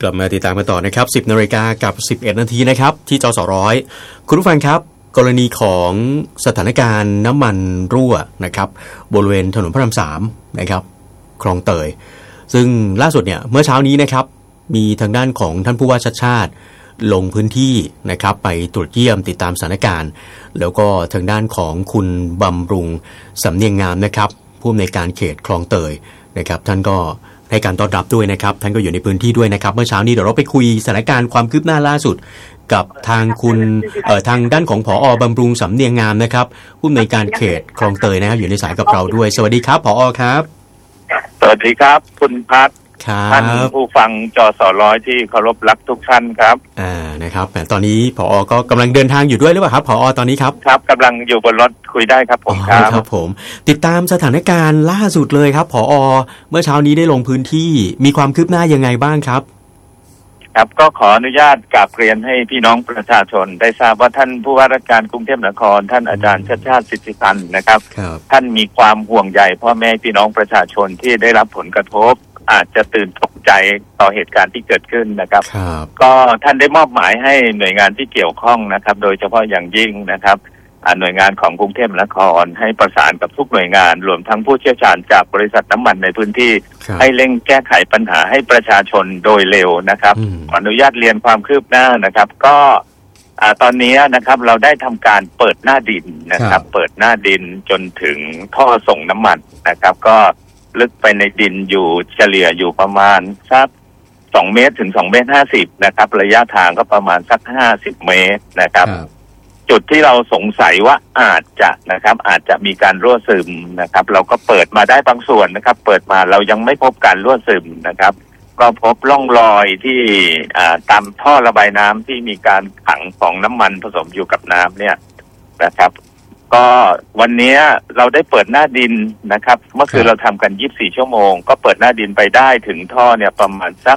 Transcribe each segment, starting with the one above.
กลับมาติดตามกันต่อนะครับ 10 นาฬิกากับ 11 นาทีนะครับที่จสร้อยคุณผู้ฟังครับกรณีของสถานการณ์น้ำมันรั่วนะครับบริเวณถนนพระราม3นะครับคลองเตยซึ่งล่าสุดเนี่ยเมื่อเช้านี้นะครับมีทางด้านของท่านผู้ว่าชัชชาติลงพื้นที่นะครับไปตรวจเยี่ยมติดตามสถานการณ์แล้วก็ทางด้านของคุณบำรุงสำเนียงงามนะครับผู้อำนวยการเขตคลองเตยนะครับท่านก็ให้การต้อนรับด้วยนะครับท่านก็อยู่ในพื้นที่ด้วยนะครับเมื่อเช้านี้เดี๋ยวเราไปคุยสถานการณ์ความคืบหน้าล่าสุดกับทางคุณทางด้านของผอบำรุงสำเนียงงามนะครับผู้อำนวยการเขตคลองเตยนะครับอยู่ในสายกับเราด้วยสวัสดีครับผอครับสวัสดีครับคุณพัฒน์ท่านผู้ฟังจสร้อยที่เคารพรักทุกท่านครับนะครับตอนนี้ผอก็กำลังเดินทางอยู่ด้วยหรือเปล่าครับผอตอนนี้ครับครับกำลังอยู่บนรถคุยได้ครับผมครับผมติดตามสถานการณ์ล่าสุดเลยครับผอเมื่อเช้านี้ได้ลงพื้นที่มีความคืบหน้ายังไงบ้างครับครับก็ขออนุญาตกราบเรียนให้พี่น้องประชาชนได้ทราบว่าท่านผู้ว่าราชการกรุงเทพมหานครท่านอาจารย์ชัชชาติสิทธิพันธ์นะครับท่านมีความห่วงใยพ่อแม่พี่น้องประชาชนที่ได้รับผลกระทบอาจจะตื่นตกใจต่อเหตุการณ์ที่เกิดขึ้นนะครับก็ท่านได้มอบหมายให้หน่วยงานที่เกี่ยวข้องนะครับโดยเฉพาะอย่างยิ่งนะครับหน่วยงานของกรุงเทพมหานครให้ประสานกับทุกหน่วยงานรวมทั้งผู้เชี่ยวชาญจากบริษัทน้ำมันในพื้นที่ให้เร่งแก้ไขปัญหาให้ประชาชนโดยเร็วนะครับขออนุญาตเรียนความคืบหน้านะครับก็ตอนนี้นะครับเราได้ทำการเปิดหน้าดินนะครับเปิดหน้าดินจนถึงท่อส่งน้ำมันนะครับก็ลึกไปในดินอยู่เฉลี่ยอยู่ประมาณสัก2 เมตรถึง2 เมตร 50นะครับระยะทางก็ประมาณสัก50 เมตรนะครับจุดที่เราสงสัยว่าอาจจะมีการรั่วซึมนะครับเราก็เปิดมาได้บางส่วนนะครับเปิดมาเรายังไม่พบการรั่วซึมนะครับก็พบร่องรอยที่ตามท่อระบายน้ำที่มีการขังของน้ำมันผสมอยู่กับน้ำเนี่ยนะครับก็วันนี้เราได้เปิดหน้าดินนะครับเมื่อคืนเราทำกัน24 ชั่วโมงก็เปิดหน้าดินไปได้ถึงท่อเนี่ยประมาณสัก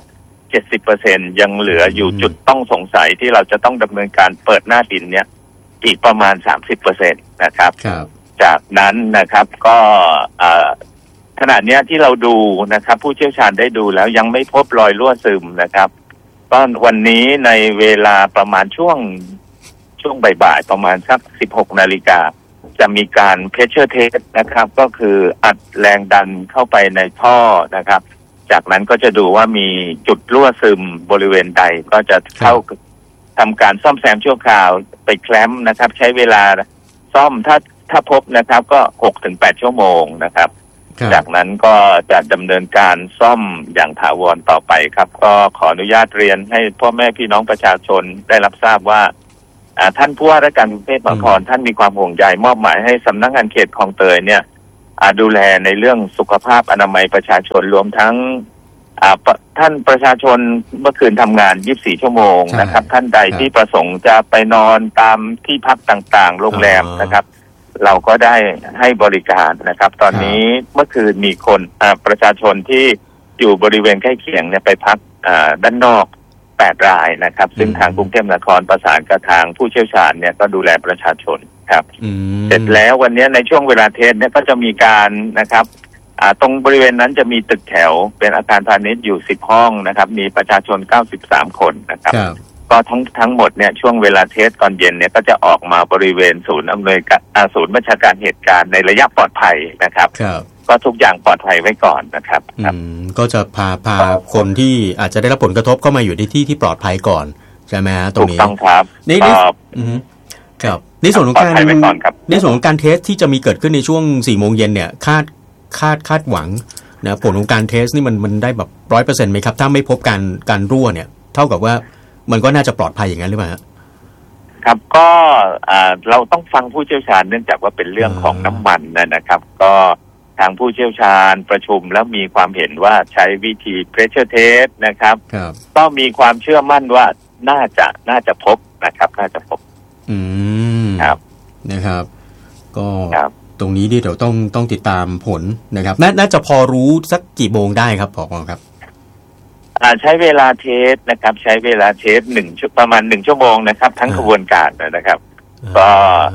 70% ยังเหลืออยู่จุดต้องสงสัยที่เราจะต้องดำเนินการเปิดหน้าดินเนี่ยอีกประมาณ 30% นะครับจากนั้นนะครับก็ขณะนี้ที่เราดูนะครับผู้เชี่ยวชาญได้ดูแล้วยังไม่พบรอยรั่วซึมนะครับก็วันนี้ในเวลาประมาณช่วงบ่ายๆประมาณสัก 16 นาฬิกาจะมีการ pressure test นะครับก็คืออัดแรงดันเข้าไปในท่อนะครับจากนั้นก็จะดูว่ามีจุดรั่วซึมบริเวณใดก็จะเข้าทำการซ่อมแซมชั่วคราวไปแคลมป์นะครับใช้เวลาซ่อมถ้าพบนะครับก็ 6-8 ชั่วโมงนะครับจากนั้นก็จะดำเนินการซ่อมอย่างถาวรต่อไปครับก็ขออนุญาตเรียนให้พ่อแม่พี่น้องประชาชนได้รับทราบว่าท่านผู้ว่าราชการกรุงเทพมหานครท่านมีความห่วงใยมอบหมายให้สำนักงานเขตคลองเตยเนี่ยดูแลในเรื่องสุขภาพอนามัยประชาชนรวมทั้งท่านประชาชนเมื่อคืนทำงาน24 ชั่วโมงนะครับท่านใดที่ประสงค์จะไปนอนตามที่พักต่างๆโรงแรมนะครับเราก็ได้ให้บริการนะครับตอนนี้เมื่อคืนมีคนประชาชนที่อยู่บริเวณใกล้เคียงเนี่ยไปพักด้านนอก8 รายนะครับซึ่งทางกรุงเทพมหานครประสานกับทางผู้เชี่ยวชาญเนี่ยก็ดูแลประชาชนครับเสร็จแล้ววันนี้ในช่วงเวลาเทสเนี่ยก็จะมีการนะครับตรงบริเวณนั้นจะมีตึกแถวเป็นอาคารพาณิชย์อยู่10 ห้องนะครับมีประชาชน93 คนนะครับก็ทั้งหมดเนี่ยช่วงเวลาเทสตอนเย็นเนี่ยก็จะออกมาบริเวณศูนย์อำนวยการศูนย์บัญชาการเหตุการณ์ในระยะปลอดภัยนะครับก็ทุกอย่างปลอดภัยไว้ก่อนนะครับก็จะพาคนที่อาจจะได้รับผลกระทบเข้ามาอยู่ในที่ที่ปลอดภัยก่อนใช่ไหมฮะตรงนี้ถูกต้องครับนี่ครับในส่วนของการเทสที่จะมีเกิดขึ้นในช่วง4 โมงเย็นเนี่ยคาดหวังนะผลของการเทสนี่มันได้แบบ 100% ไหมครับถ้าไม่พบการรั่วเนี่ยเท่ากับว่ามันก็น่าจะปลอดภัยอย่างนั้นหรือเปล่าครับก็เราต้องฟังผู้เชี่ยวชาญเนื่องจากว่าเป็นเรื่องของน้ำมันนะครับก็ทางผู้เชี่ยวชาญประชุมแล้วมีความเห็นว่าใช้วิธี pressure test นะครับก็มีความเชื่อมั่นว่าน่าจะพบนะครับน่าจะพบครับนะครับก็ตรงนี้เดี๋ยวต้องติดตามผลนะครับน่าจะพอรู้สักกี่โมงได้ครับผอ.ครับใช้เวลาเทสนะครับใช้เวลาเทสประมาณ1 ชั่วโมงนะครับทั้งกระบวนการนะครับก็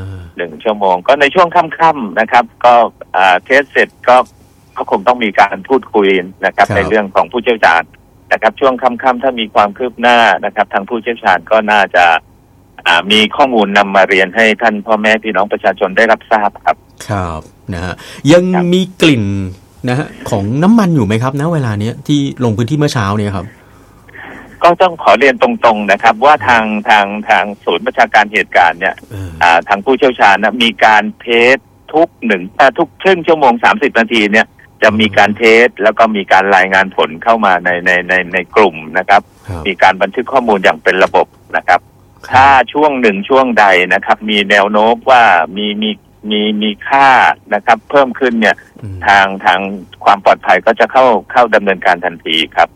1 ชั่วโมงก็ในช่วงค่ำๆนะครับก็เทสเสร็จก็คงต้องมีการพูดคุยนะครับในเรื่องของผู้เชี่ยวชาญนะครับช่วงค่ำๆถ้ามีความคืบหน้านะครับทางผู้เชี่ยวชาญก็น่าจะมีข้อมูลนำมาเรียนให้ท่านพ่อแม่พี่น้องประชาชนได้รับทราบครับครับนะฮะยังมีกลิ่นนะฮะของน้ำมันอยู่ไหมครับณเวลาเนี้ยที่ลงพื้นที่เมื่อเช้าเนี่ยครับก็ต้องขอเรียนตรงๆนะครับว่าทางศูนย์ประชาการเหตุการณ์เนี่ยทางผู้เชี่ยวชาญนะมีการเทสทุกครึ่งชั่วโมง30 นาทีเนี่ยจะมีการเทสแล้วก็มีการรายงานผลเข้ามาในกลุ่มนะครับมีการบันทึกข้อมูลอย่างเป็นระบบนะครับถ้าช่วงใดนะครับมีแนวโน้มว่ามีค่านะครับเพิ่มขึ้นเนี่ยทางความปลอดภัยก็จะเข้าดำเนินการทันทีครับ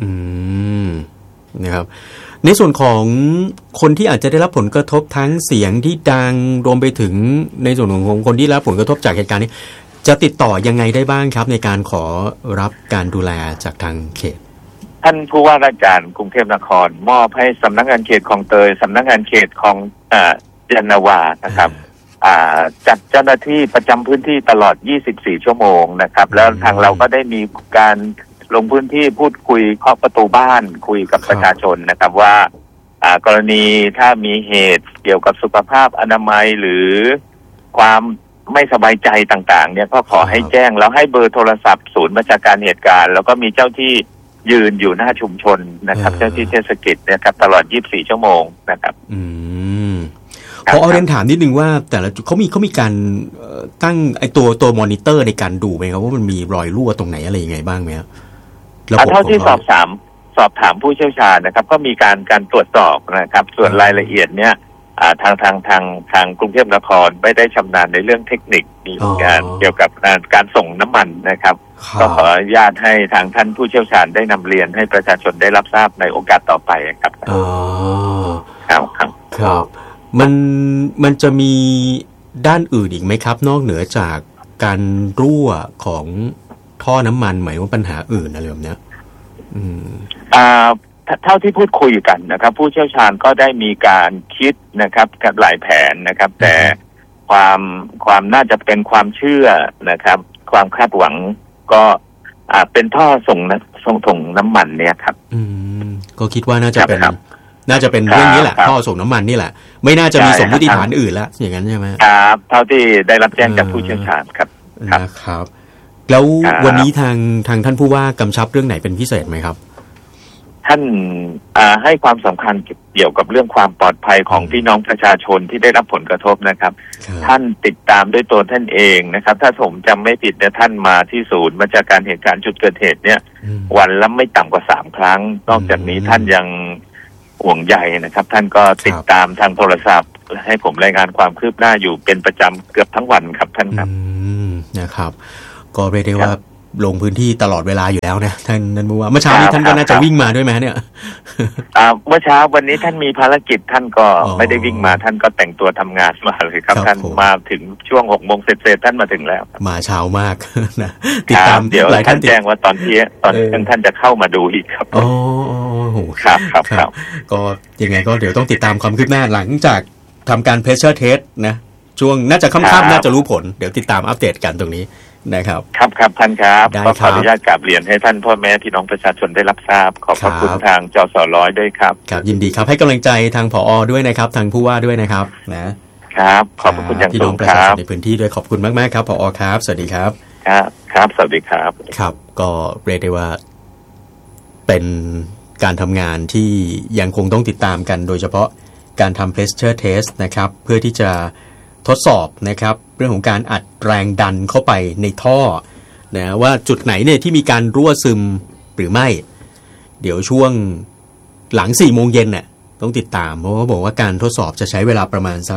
นะครับในส่วนของคนที่อาจจะได้รับผลกระทบทั้งเสียงที่ดังรวมไปถึงในส่วนของคนที่ได้รับผลกระทบจากเหตุการณ์นี้จะติดต่อยังไงได้บ้างครับในการขอรับการดูแลจากทางเขตท่านผู้ว่าราชการกรุงเทพนครมอบให้สำนักงานเขตคลองเตยสำนักงานเขตคลองยานนาวานะครับจัดเจ้าหน้าที่ประจำพื้นที่ตลอด24 ชั่วโมงนะครับแล้วทางเราก็ได้มีการลงพื้นที่พูดคุยเคาะประตูบ้านคุยกับประชาชนนะครับว่ากรณีถ้ามีเหตุเกี่ยวกับสุขภาพอนามัยหรือความไม่สบายใจต่างๆเนี่ยก็ขอให้แจ้งแล้วให้เบอร์โทรศัพท์ศูนย์บัญชาการเหตุการณ์แล้วก็มีเจ้าที่ยืนอยู่หน้าชุมชนนะครับเจ้าที่เทศกิจนะครับตลอด24 ชั่วโมงนะครับพอเรียนถามนิดนึงว่าแต่ละเขามีการตั้งไอตัวมอนิเตอร์ในการดูไหมครับว่ามันมีรอยรั่วตรงไหนอะไรยังไงบ้างไหมครับเท่าที่สอบถามผู้เชี่ยวชาญนะครับก็มีการตรวจสอบนะครับส่วนรายละเอียดเนี่ยทางกรุงเทพนครไม่ได้ชำนาญในเรื่องเทคนิคมีงานเกี่ยวกับการส่งน้ำมันนะครับก็ขออนุญาตให้ทางท่านผู้เชี่ยวชาญได้นำเรียนให้ประชาชนได้รับทราบในโอกาสต่อไปครับครับมันจะมีด้านอื่นอีกไหมครับนอกเหนือจากการรั่วของท่อน้ำมันหมายว่าปัญหาอื่นอะไรแบบนี้เท่าที่พูดคุยกันนะครับผู้เชี่ยวชาญก็ได้มีการคิดนะครับกับหลายแผนนะครับแต่ความน่าจะเป็นความเชื่อนะครับความคาดหวังก็เป็นท่อส่งน้ำมันเนี่ยครับก็คิดว่าน่าจะเป็นเรื่องนี้แหละท่อส่งน้ำมันนี่แหละไม่น่าจะมีสมมติฐานอื่นแล้วอย่างนั้นใช่ไหมครับเท่าที่ได้รับแจ้งจากผู้เชี่ยวชาญครับนะครับแล้ววันนี้ทางท่านผู้ว่ากำชับเรื่องไหนเป็นพิเศษไหมครับท่านให้ความสำคัญเกี่ยวกับเรื่องความปลอดภัยของพี่น้องประชาชนที่ได้รับผลกระทบนะครับท่านติดตามด้วยตัวท่านเองนะครับถ้าผมจำไม่ผิดเนี่ยท่านมาที่ศูนย์บัญชาการเหตุการณ์จุดเกิดเหตุเนี่ยวันละไม่ต่ำกว่า3 ครั้งนอกจากนี้ท่านยังห่วงใยนะครับท่านก็ติดตามทางโทรศัพท์ให้ผมรายงานความคืบหน้าอยู่เป็นประจำเกือบทั้งวันครับท่านครับนะครับก็เรียกได้ว่าลงพื้นที่ตลอดเวลาอยู่แล้วนะท่านผู้ว่าเมื่อเช้านี้ท่านก็น่าจะวิ่งมาด้วยไหมเนี่ยเมื่อเช้าวันนี้ท่านมีภารกิจท่านก็ไม่ได้วิ่งมาท่านก็แต่งตัวทำงานมาเลยครับท่านมาถึงช่วง6 โมงเสร็จท่านมาถึงแล้วมาเช้ามากนะติดตามเดี๋ยวท่านแจ้งว่าตอนท่านจะเข้ามาดูอีกครับครับก็ยังไงก็เดี๋ยวต้องติดตามความคืบหน้าหลังจากทำการ pressure test นะช่วงน่าจะค่ำๆน่าจะรู้ผลเดี๋ยวติดตามอัปเดตกันตรงนี้นะครับครับท่านครับก็ขออนุญาตกราบเรียนให้ท่านพ่อแม่พี่น้องประชาชนได้รับทราบขอบพระคุณทางจส.ด้วยครับครับยินดีครับให้กำลังใจทางผอ.ด้วยนะครับทางผู้ว่าด้วยนะครับนะครับขอบพระคุณอย่างสูงครับในพื้นที่ด้วยขอบคุณมากๆครับผอ.ครับสวัสดีครับครับสวัสดีครับครับก็เรียกได้ว่าเป็นการทำงานที่ยังคงต้องติดตามกันโดยเฉพาะการทำ pressure test นะครับเพื่อที่จะทดสอบนะครับเรื่องของการอัดแรงดันเข้าไปในท่อนะว่าจุดไหนเนี่ยที่มีการรั่วซึมหรือไม่เดี๋ยวช่วงหลัง 4 โมงเย็นเนี่ยต้องติดตามเพราะว่าบอกว่าการทดสอบจะใช้เวลาประมาณสัก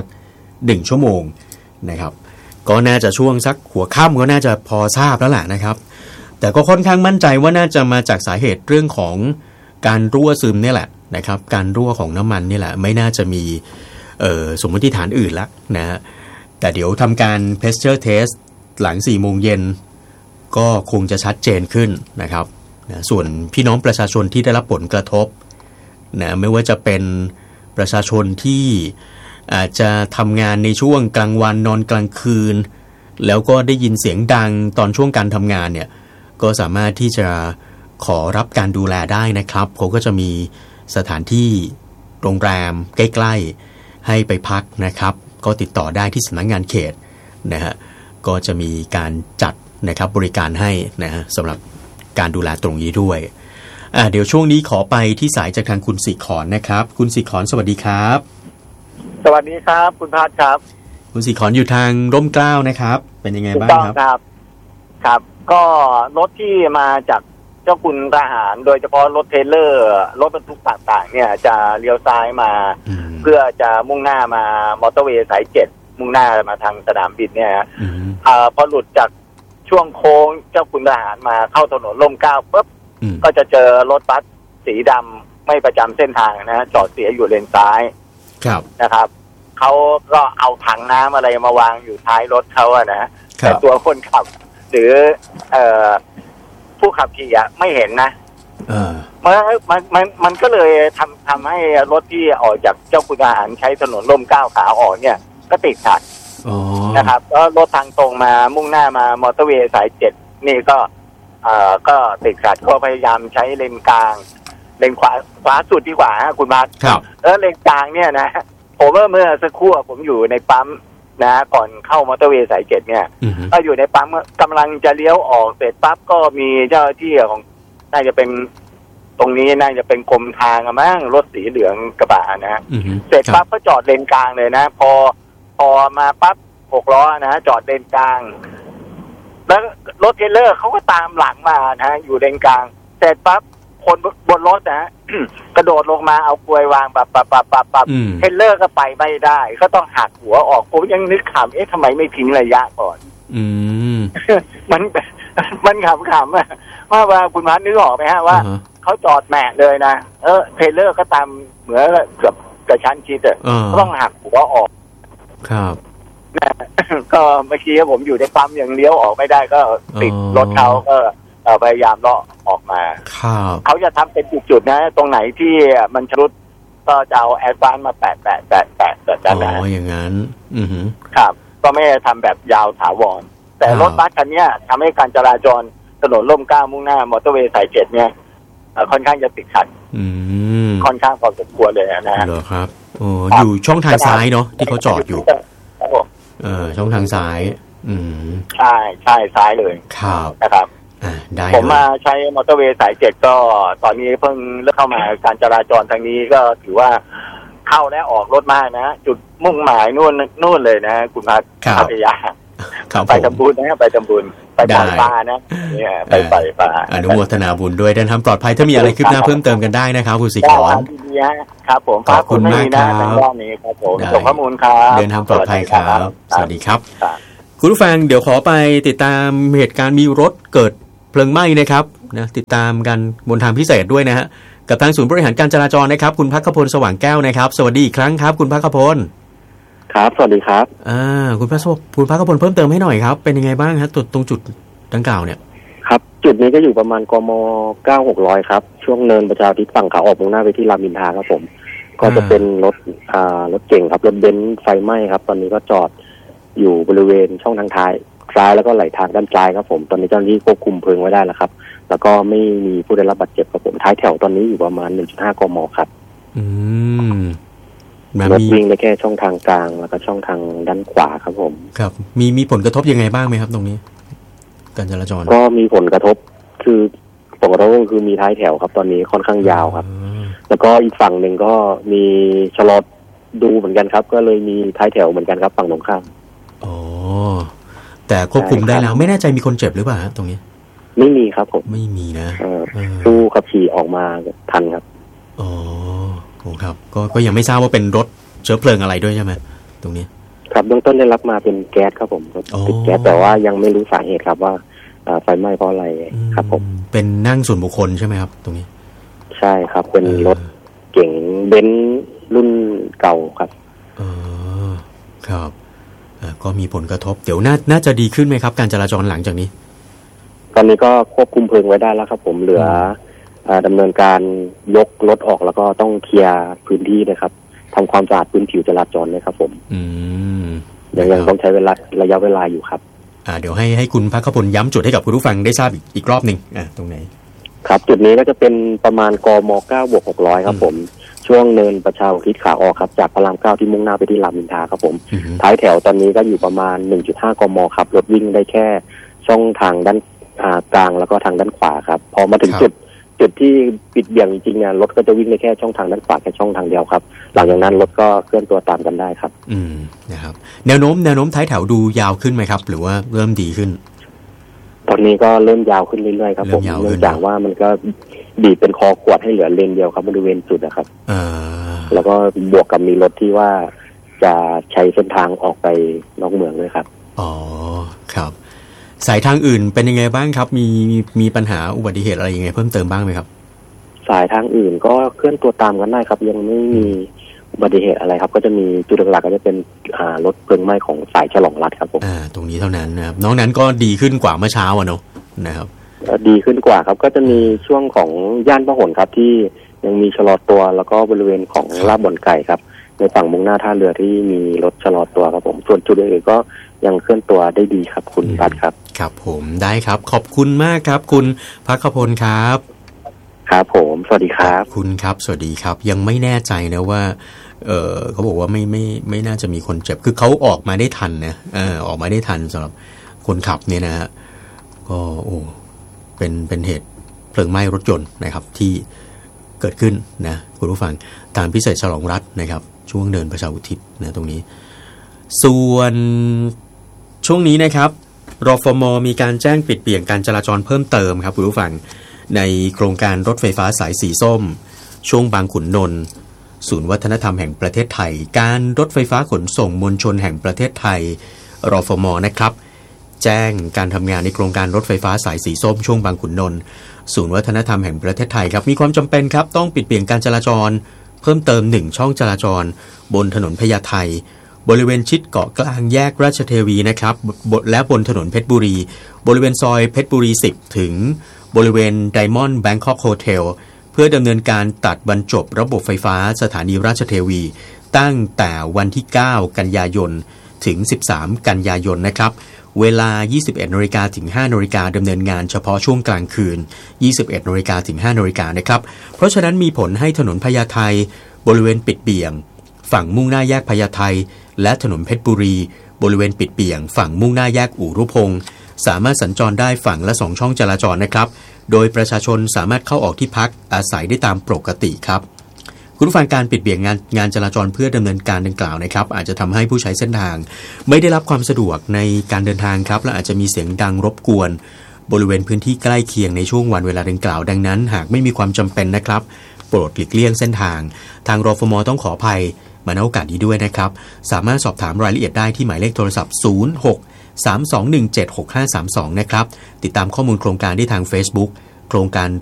1 ชั่วโมงนะครับก็น่าจะช่วงสักหัวค่ำก็น่าจะพอทราบแล้วแหละนะครับแต่ก็ค่อนข้างมั่นใจว่าน่าจะมาจากสาเหตุเรื่องของการรั่วซึมนี่แหละนะครับการรั่วของน้ำมันนี่แหละไม่น่าจะมีสมมติฐานอื่นละนะแต่เดี๋ยวทำการ pressure test หลัง 4 โมงเย็นก็คงจะชัดเจนขึ้นนะครับนะส่วนพี่น้องประชาชนที่ได้รับผลกระทบนะไม่ว่าจะเป็นประชาชนที่อาจจะทำงานในช่วงกลางวันนอนกลางคืนแล้วก็ได้ยินเสียงดังตอนช่วงการทำงานเนี่ยก็สามารถที่จะขอรับการดูแลได้นะครับเขาก็จะมีสถานที่โรงแรมใกล้ๆให้ไปพักนะครับก็ติดต่อได้ที่สำนักงานเขตนะฮะก็จะมีการจัดนะครับบริการให้นะฮะสำหรับการดูแลตรงนี้ด้วยเดี๋ยวช่วงนี้ขอไปที่สายจากทางคุณศิขรนะครับคุณศิขรสวัสดีครับสวัสดีครับคุณพัฒน์ครับคุณศิขรอยู่ทางร่มเกล้านะครับเป็นยังไงบ้างครับครับก็รถที่มาจากเจ้าคุณทหารโดยเฉพาะรถเทรลเลอร์รถบรรทุกต่างๆเนี่ยจะเลี้ยวซ้ายมาเพื่อจะมุ่งหน้ามามอเตอร์เวย์สาย7มุ่งหน้ามาทางสนามบินเนี่ยพอหลุดจากช่วงโค้งเจ้าคุณทหารมาเข้าถนนร่มเกล้าปุ๊บก็จะเจอรถบัสสีดำไม่ประจำเส้นทางนะจอดเสียอยู่เลนซ้ายนะครับเขาก็เอาถังน้ำอะไรมาวางอยู่ท้ายรถเขาอะนะแต่ตัวคนขับหรือผู้ขับขี่ไม่เห็นนะมันก็เลยทำให้รถที่ออกจากเจ้าคุณทหารใช้ถนนร่มเกล้าขาออกเนี่ยก็ติดขัดนะครับแล้วรถทางตรงมามุ่งหน้ามามอเตอร์เวย์สาย7นี่ก็ติดขัดก็พยายามใช้เลนกลางเลนขวาสุดดีกว่าฮะคุณพัฒน์แล้วเลนกลางเนี่ยนะผมว่าเมื่อสักครู่ผมอยู่ในปั๊มนะก่อนเข้ามอเตอร์เวย์สาย7เนี่ยก็อยู่ในปั๊มกำลังจะเลี้ยวออกเสร็จปั๊บก็มีเจ้าหน้าที่ของน่าจะเป็นตรงนี้น่าจะเป็นกรมทางมั้งรถสีเหลืองกระบะนะเสร็จปั๊บก็จอดเลนกลางเลยนะพอมาปั๊บ6 ล้อนะจอดเลนกลางแล้วรถเทรลเลอร์เขาก็ตามหลังมานะอยู่เลนกลางเสร็จปั๊บคนบนรถนะกระโดดลงมาเอากลวยวางปับเทรลเลอร์ก็ไปไม่ได้ก็ต้องหักหัวออกผมยังนึกขำทำไมไม่ทิ้งระยะก่อนมันขำๆว่าคุณพัฒน์นึกออกไหมฮะว่าเขาจอดแหมะเลยนะเทรลเลอร์ก็ตามเหมือนเกือบกระชั้นชิดต้องหักหัวออกครับก็เมื่อกี้ผมอยู่ในปั๊มยังเลี้ยวออกไม่ได้ก็ติดรถเขาก็พยายามเลาะออกมาเขาจะทำเป็นจุดๆนะตรงไหนที่มันชำรุดก็จะเอาแอสฟัลต์มาแปะแบบนั้นนะอย่างนั้นครับก็ไม่ทำแบบยาวถาวรแต่รถบัสคันนี้ทำให้การจราจรถนนร่มเกล้ามุ่งหน้ามอเตอร์เวย์สาย7เนี่ยค่อนข้างจะติดขัดค่อนข้างพอสมควรเลยนะเหรอครับอยู่ช่องทางซ้ายเนาะที่เขาจอดอยู่ช่องทางซ้ายใช่ซ้ายเลยครับนะครับผมมาใช้มอเตอร์เวย์สาย7ก็ตอนนี้เพิ่งเริ่มเข้ามาการจราจรทางนี้ก็ถือว่าเข้าและออกรถมากนะจุดมุ่งหมายนู่นเลยนะคุณพัฒน์พัทยาไปทำบุญนะไปทำบุญไปปล่อยปลานะเนี่ยไปปล่อยปลาอนุโมทนาบุญด้วยเดินทางปลอดภัยถ้ามีอะไรคืบหน้าเพิ่มเติมกันได้นะครับคุณศิขรครับผมขอบคุณมากครับครับผมส่งข้อมูลครับเดินทางปลอดภัยครับสวัสดีครับคุณผู้ฟังเดี๋ยวขอไปติดตามเหตุการณ์มีรถเกิดเพลิงไหม้นะครับนะติดตามกันบนทางพิเศษด้วยนะฮะกับทางศูนย์บริหารการจราจรนะครับคุณภัคพลสว่างแก้วนะครับสวัสดีอีกครั้งครับคุณภัคพลครับสวัสดีครับคุณภัคพลเพิ่มเติมให้หน่อยครับเป็นยังไงบ้างฮะตรงจุดดังกล่าวเนี่ยครับจุดนี้ก็อยู่ประมาณกม9600ครับช่วงเนินประชาธิปฝั่งขาออกมุ่งหน้าไปที่รามอินทราครับผมก็จะเป็นรถเก่งครับรถเบนซ์ไฟไหม้ครับตอนนี้ก็จอดอยู่บริเวณช่องทางท้ายซ้ายแล้วก็ไหลทางด้านซ้ายครับผมตอนนี้เจ้าหน้าที่ควบคุมเพลิงไว้ได้แล้วครับแล้วก็ไม่มีผู้ได้รับบาดเจ็บครับผมท้ายแถวตอนนี้อยู่ประมาณ 1.5 กมครับรถวิ่งได้แค่ช่องทางกลางแล้วก็ช่องทางด้านขวาครับผมครับมีผลกระทบยังไงบ้างไหมครับตรงนี้การจราจรก็มีผลกระทบคือผลกระทบคือมีท้ายแถวครับตอนนี้ค่อนข้างยาวครับแล้วก็อีกฝั่งหนึ่งก็มีชะลอดูเหมือนกันครับก็เลยมีท้ายแถวเหมือนกันครับฝั่งตรงข้ามแต่ควบคุมได้แล้วไม่แน่ใจมีคนเจ็บหรือเปล่าตรงนี้ไม่มีครับผมไม่มีนะผู้ขับขี่ออกมาทันครับครับก็ยังไม่ทราบว่าเป็นรถเชื้อเพลิงอะไรด้วยใช่ไหมตรงนี้ครับเบื้องต้นได้รับมาเป็นแก๊สครับผมติดแก๊สแต่ว่ายังไม่รู้สาเหตุครับว่าไฟไหม้เพราะอะไรครับผมเป็นนั่งส่วนบุคคลใช่ไหมครับตรงนี้ใช่ครับเป็นรถเก๋งเบนซ์รุ่นเก่าครับครับก็มีผลกระทบเดี๋ยวน่าจะดีขึ้นไหมครับการจราจรหลังจากนี้ตอนนี้ก็ควบคุมเพลิงไว้ได้แล้วครับผมเหลือดำเนินการยกรถออกแล้วก็ต้องเคลียร์พื้นที่นะครับทำความสะอาดพื้นผิวจราจรนะครับผมยังต้องใช้ระยะเวลาอยู่ครับเดี๋ยวให้คุณภัคพลย้ำจุดให้กับคุณผู้ฟังได้ทราบอีกรอบหนึ่งตรงไหนครับจุดนี้ก็จะเป็นประมาณกม9+600ครับผมช่วงเนินประชาอุทิศขาออกครับจากพระราม9ที่มุ่งหน้าไปที่รามอินทราครับผมท้ายแถวตอนนี้ก็อยู่ประมาณ 1.5 กมครับรถวิ่งได้แค่ช่องทางด้านกลางแล้วก็ทางด้านขวาครับพอมาถึงจุดที่ปิดเบี่ยงจริงๆเนี่ยรถก็จะวิ่งได้แค่ช่องทางด้านขวาแค่ช่องทางเดียวครับหลังจากนั้นรถก็เคลื่อนตัวตามกันได้ครับนะครับแนวโน้มท้ายแถวดูยาวขึ้นไหมครับหรือว่าเริ่มดีขึ้นตอนนี้ก็เริ่มยาวขึ้นเรื่อยๆครับผมเนื่องจากว่ามันก็บีบเป็นคอขวดให้เหลือเลนเดียวครับบริเวณจุดนะครับแล้วก็บวกกับมีรถที่ว่าจะใช้เส้นทางออกไปนอกเมืองด้วยครับอ๋อครับสายทางอื่นเป็นยังไงบ้างครับมีปัญหาอุบัติเหตุอะไรยังไงเพิ่มเติมบ้างไหมครับสายทางอื่นก็เคลื่อนตัวตามกันได้ครับยังไม่มีอุบัติเหตุอะไรครับก็จะมีจุดหลักๆก็จะเป็นรถเพลิงไหม้ของสายฉลองรัฐครับผมตรงนี้เท่านั้นนะครับน้องนั้นก็ดีขึ้นกว่าเมื่อเช้าเนอะนะครับดีขึ้นกว่าครับก็จะมีช่วงของย่านพหลครับที่ยังมีชะลอตัวแล้วก็บริเวณของลาดบ่อนไก่ครับในฝั่งมุ่งหน้าท่าเรือที่มีรถชะลอตัวครับผมส่วนจุดอื่นก็ยังเคลื่อนตัวได้ดีครับคุณปัดครับครับผมได้ครับขอบคุณมากครับคุณภัคพลครับครับผมสวัสดีครับคุณครับสวัสดีครับยังไม่แน่ใจนะว่าเขาบอกว่าไม่น่าจะมีคนเจ็บคือเขาออกมาได้ทันนะออกมาได้ทันสำหรับคนขับเนี่ยนะฮะก็เป็นเหตุเพลิงไหม้รถยนต์นะครับที่เกิดขึ้นนะคุณผู้ฟังทางพิเศษฉลองรัฐนะครับช่วงเดินประชาอุทิศนะตรงนี้ส่วนช่วงนี้นะครับรฟม.มีการแจ้งปิดเปลี่ยนการจราจรเพิ่มเติมครับคุณผู้ฟังในโครงการรถไฟฟ้าสายสีส้มช่วงบางขุนนนท์ศูนย์วัฒนธรรมแห่งประเทศไทยการรถไฟฟ้าขนส่งมวลชนแห่งประเทศไทยรฟม.นะครับแจ้งการทำงานในโครงการรถไฟฟ้าสายสีส้มช่วงบางขุนนนท์ศูนย์วัฒนธรรมแห่งประเทศไทยครับมีความจำเป็นครับต้องปิดเปลี่ยนการจราจรเพิ่มเติม1ช่องจราจรบนถนนพญาไทบริเวณชิดเกาะกลางแยกราชเทวีนะครับและบนถนนเพชรบุรีบริเวณซอยเพชรบุรี10ถึงบริเวณไดมอนด์แบงคอกโฮเทลเพื่อดำเนินการตัดบรรจบระบบไฟฟ้าสถานีราชเทวีตั้งแต่วันที่9กันยายนถึง13กันยายนนะครับเวลา 21:00 นถึง 5:00 นดำเนินงานเฉพาะช่วงกลางคืน 21:00 นถึง 5:00 นนะครับเพราะฉะนั้นมีผลให้ถนนพญาไทบริเวณปิดเบี่ยงฝั่งมุ่งหน้าแยกพญาไทและถนนเพชรบุรีบริเวณปิดเบี่ยงฝั่งมุ่งหน้าแยกอู่รุพงศ์สามารถสัญจรได้ฝั่งละ2ช่องจราจรนะครับโดยประชาชนสามารถเข้าออกที่พักอาศัยได้ตามปกติครับคุณผู้ฟังการปิดเบี่ยงงานจราจรเพื่อดำเนินการดังกล่าวนะครับอาจจะทำให้ผู้ใช้เส้นทางไม่ได้รับความสะดวกในการเดินทางครับและอาจจะมีเสียงดังรบกวนบริเวณพื้นที่ใกล้เคียงในช่วงวันเวลาดังกล่าวดังนั้นหากไม่มีความจำเป็นนะครับโปรดหลีกเลี่ยงเส้นทางทางรฟม.ต้องขออภัยมาณโอกาสนี้ด้วยนะครับสามารถสอบถามรายละเอียดได้ที่หมายเลขโทรศัพท์06-321-7532นะครับติดตามข้อมูลโครงการได้ทาง Facebook โครงการ